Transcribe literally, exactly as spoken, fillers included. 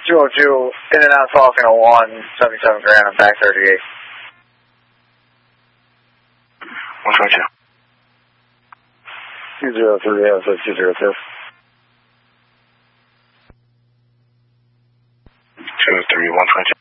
two oh two, in and out Falcon oh one, seventy-seven grand on back thirty-eight. one twenty-two. two zero three, yeah, so two zero two. two three, one twenty-two.